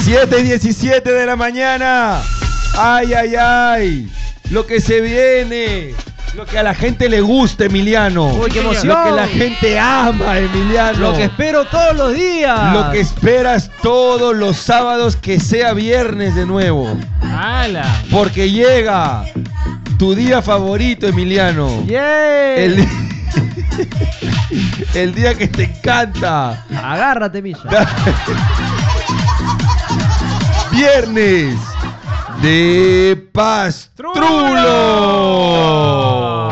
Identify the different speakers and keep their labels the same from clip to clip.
Speaker 1: 7:17 de la mañana. Ay, ay, ay. Lo que se viene. Lo que a la gente le gusta, Emiliano.
Speaker 2: Uy, qué emoción.
Speaker 1: Lo que la gente ama, Emiliano.
Speaker 2: Lo que espero todos los días.
Speaker 1: Lo que esperas todos los sábados, que sea viernes de nuevo.
Speaker 3: ¡Hala!
Speaker 1: Porque llega tu día favorito, Emiliano.
Speaker 2: ¡Yeah!
Speaker 1: El día que te encanta.
Speaker 2: Agárrate, Misha.
Speaker 1: Viernes de Pastrulo.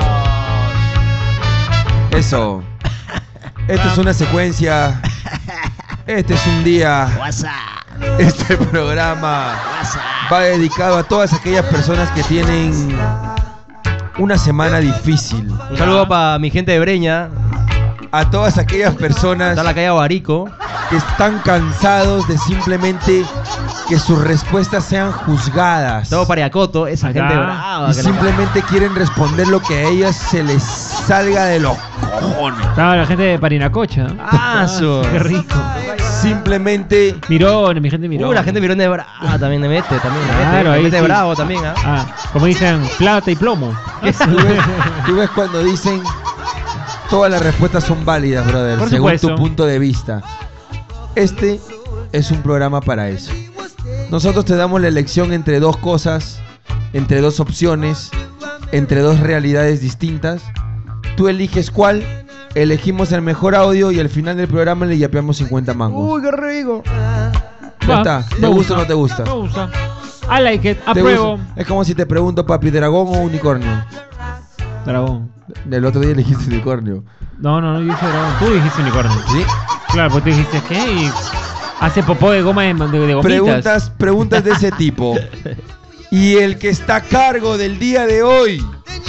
Speaker 1: Eso. Esta es una secuencia. Este es un día. Este programa va dedicado a todas aquellas personas que tienen una semana difícil.
Speaker 2: Un saludo para mi gente de Breña.
Speaker 1: A todas aquellas personas
Speaker 2: Está la calle Barico.
Speaker 1: que están cansados de simplemente que sus respuestas sean juzgadas.
Speaker 2: Todo para Yacoto, esa
Speaker 3: Acá.
Speaker 2: gente brava.
Speaker 1: Y simplemente quieren responder lo que a ellas se les salga de los cojones.
Speaker 3: Estaba la gente de Parinacocha. Qué rico.
Speaker 1: Simplemente
Speaker 3: Mirón, mi gente Mirón.
Speaker 2: La gente Mirón de brava también le mete,
Speaker 3: Claro,
Speaker 2: le
Speaker 3: ahí
Speaker 2: mete
Speaker 3: sí.
Speaker 2: bravo también, ¿ah?
Speaker 3: Como dicen, plata y plomo.
Speaker 1: tú ves cuando dicen todas las respuestas son válidas, brother,
Speaker 3: Por
Speaker 1: según
Speaker 3: supuesto.
Speaker 1: tu punto de vista. Este es un programa para eso. Nosotros te damos la elección entre dos cosas, entre dos opciones, entre dos realidades distintas. Tú eliges cuál, elegimos el mejor audio y al final del programa le yapeamos 50 mangos.
Speaker 2: Uy, qué rico.
Speaker 1: Ya está. ¿Te gusta o no te gusta?
Speaker 3: Me gusta. I like it.
Speaker 1: ¿Te
Speaker 3: Apruebo.
Speaker 1: gusta? Es como si te pregunto, papi, ¿dragón o unicornio?
Speaker 3: Dragón.
Speaker 1: El otro día elegiste unicornio.
Speaker 3: No, yo dije dragón. Tú dijiste unicornio.
Speaker 1: ¿Sí?
Speaker 3: Claro, pues tú dijiste ¿qué? Y hace popó de goma de gomitas.
Speaker 1: Preguntas de ese tipo. Y el que está a cargo del día de hoy.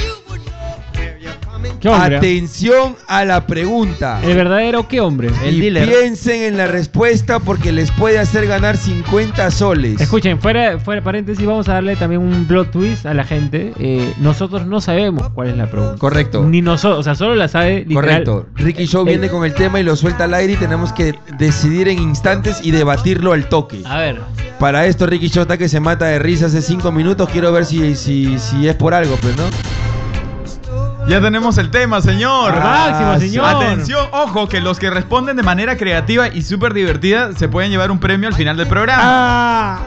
Speaker 3: ¿Qué hombre?
Speaker 1: Atención a la pregunta.
Speaker 3: El verdadero, ¿qué hombre?
Speaker 2: El
Speaker 1: y
Speaker 2: dealer.
Speaker 1: piensen en la respuesta porque les puede hacer ganar 50 soles.
Speaker 3: Escuchen, fuera paréntesis, vamos a darle también un plot twist a la gente. Nosotros no sabemos cuál es la pregunta.
Speaker 1: Correcto.
Speaker 3: Ni nosotros, o sea, solo la sabe literal.
Speaker 1: Correcto. Ricky Show viene con el tema y lo suelta al aire y tenemos que decidir en instantes y debatirlo al toque.
Speaker 2: A ver.
Speaker 1: Para esto Ricky Show está que se mata de risa hace 5 minutos. Quiero ver si es por algo, pues, ¿no?
Speaker 4: Ya tenemos el tema, señor.
Speaker 3: Máximo, señor.
Speaker 4: Atención, ojo, que los que responden de manera creativa y súper divertida se pueden llevar un premio al final del programa.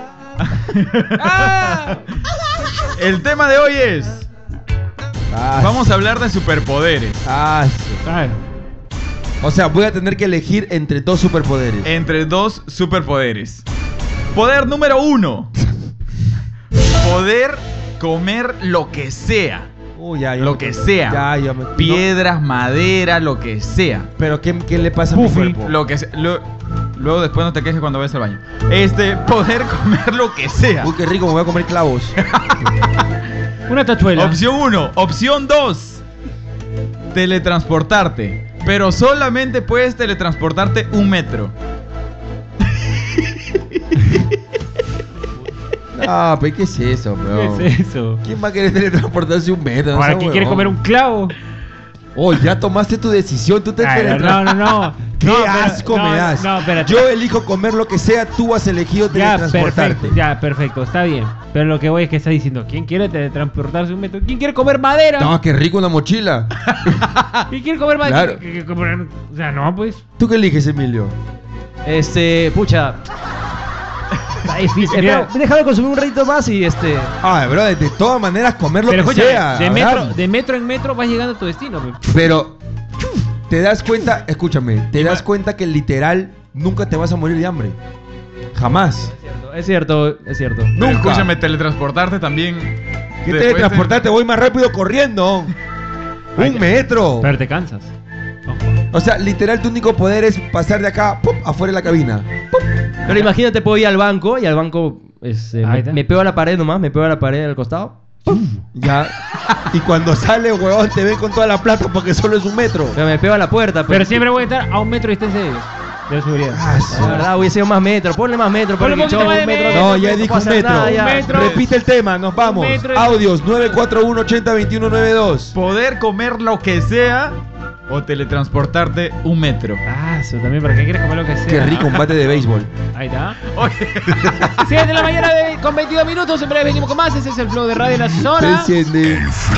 Speaker 4: El tema de hoy es... Vamos a hablar de superpoderes.
Speaker 3: Claro.
Speaker 1: O sea, voy a tener que elegir entre dos superpoderes.
Speaker 4: Entre dos superpoderes. Poder número 1. Poder comer lo que sea. Lo que sea. Piedras, madera, lo que sea.
Speaker 1: Pero ¿qué le pasa a mi cuerpo?
Speaker 4: Lo que sea. Luego después no te quejes cuando vayas al baño. Poder comer lo que sea.
Speaker 1: Uy, qué rico, me voy a comer clavos.
Speaker 3: Una tachuela.
Speaker 4: Opción 1. Opción 2. Teletransportarte. Pero solamente puedes teletransportarte 1 metro.
Speaker 1: Ah, pero ¿qué es eso, bro?
Speaker 3: ¿Qué es eso?
Speaker 1: ¿Quién va a querer teletransportarse 1 metro?
Speaker 3: Ahora, ¿quién quiere comer un clavo?
Speaker 1: Oh, ya tomaste tu decisión, tú te
Speaker 3: No.
Speaker 1: Qué
Speaker 3: No,
Speaker 1: asco
Speaker 3: pero-
Speaker 1: me
Speaker 3: no,
Speaker 1: das.
Speaker 3: no, espérate.
Speaker 1: Yo elijo comer lo que sea, tú has elegido teletransportarte.
Speaker 3: Perfecto, está bien. Pero lo que voy es que está diciendo, ¿quién quiere teletransportarse 1 metro? ¿Quién quiere comer madera?
Speaker 1: No, qué rico una mochila.
Speaker 3: ¿Quién quiere comer madera?
Speaker 1: Claro.
Speaker 3: O sea, no, pues.
Speaker 1: ¿Tú qué eliges, Emilio?
Speaker 2: Pucha. Está difícil.
Speaker 3: Mira.
Speaker 2: Pero déjame consumir un ratito más y
Speaker 1: Ah, bro, de todas maneras comer lo
Speaker 3: Pero
Speaker 1: que
Speaker 3: escúchame,
Speaker 1: sea.
Speaker 3: de metro en metro vas llegando a tu destino. Pues.
Speaker 1: Pero te das cuenta, escúchame, te das cuenta que literal nunca te vas a morir de hambre. Jamás.
Speaker 2: Es cierto.
Speaker 4: Pero
Speaker 1: Nunca.
Speaker 4: escúchame, teletransportarte también.
Speaker 1: ¿Qué
Speaker 4: después
Speaker 1: teletransportarte? Voy más rápido corriendo. 1 metro.
Speaker 3: Pero te cansas.
Speaker 1: O sea, literal tu único poder es pasar de acá, ¡pum!, afuera de la cabina. ¡Pum!
Speaker 2: Pero imagínate, puedo ir al banco y al banco
Speaker 3: Ahí está.
Speaker 2: me pego a la pared nomás, me pego a la pared al costado.
Speaker 1: Ya. Y cuando sale, huevón, te ven con toda la plata porque solo es 1 metro.
Speaker 2: Pero me pego a la puerta.
Speaker 3: Pero siempre voy a estar a 1 metro de distancia de seguridad.
Speaker 2: La verdad, hubiese sido más metro. Ponle más metro.
Speaker 3: Ponle un poquito más de metro.
Speaker 1: No, ya dijo 1 metro.
Speaker 2: ya.
Speaker 3: metro.
Speaker 1: Repite el tema, nos vamos.
Speaker 3: metro.
Speaker 1: Audios 941-80-2192.
Speaker 4: Poder comer lo que sea o teletransportarte 1 metro.
Speaker 3: Ah, eso también, ¿para qué quieres comer lo que sea?
Speaker 1: Qué rico un bate de béisbol.
Speaker 3: Ahí está.
Speaker 4: Oye,
Speaker 3: 7 de la mañana con 22 minutos. En breve venimos con más. Ese es el flow de Radio La Zona.
Speaker 1: Se enciende.